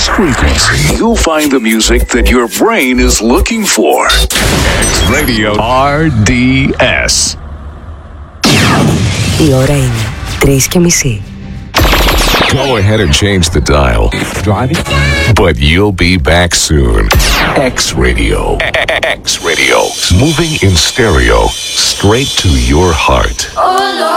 frequency, you'll find the music that your brain is looking for. X Radio RDS. Η ώρα είναι 3:30. Go ahead and change the dial. Driving? But you'll be back soon. X Radio. X Radio. Moving in stereo. Straight to your heart. Oh, Lord.